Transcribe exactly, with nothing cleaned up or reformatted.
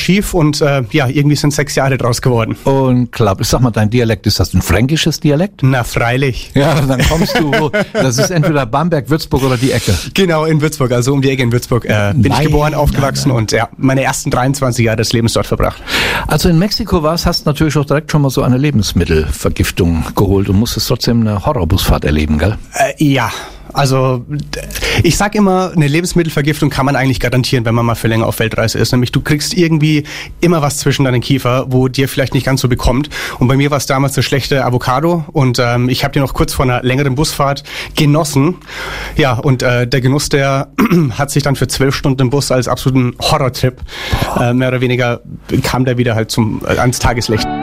schief und äh, ja, irgendwie sind sechs Jahre draus geworden. Und klar, sag mal, dein Dialekt, ist das ein fränkisches Dialekt? Na, freilich. Ja, dann kommst du, das ist entweder Bamberg, Würzburg oder die Ecke. Genau, in Würzburg, also um die Ecke in Würzburg äh, bin Nein, ich geboren, aufgewachsen nein, nein. und ja, meine ersten dreiundzwanzig Jahre des Lebens dort verbracht. Als du in Mexiko warst, hast du natürlich auch direkt schon mal so eine Lebensmittelvergiftung geholt und musstest trotzdem eine Horrorbusfahrt erleben, gell? Äh, ja. Also ich sag immer, eine Lebensmittelvergiftung kann man eigentlich garantieren, wenn man mal für länger auf Weltreise ist. Nämlich du kriegst irgendwie immer was zwischen deinen Kiefer, wo dir vielleicht nicht ganz so bekommt. Und bei mir war es damals eine schlechte Avocado und ähm, ich habe die noch kurz vor einer längeren Busfahrt genossen. Ja, und äh, der Genuss, der hat sich dann für zwölf Stunden im Bus als absoluten Horrortrip, äh, mehr oder weniger kam der wieder halt zum äh, ans Tageslicht.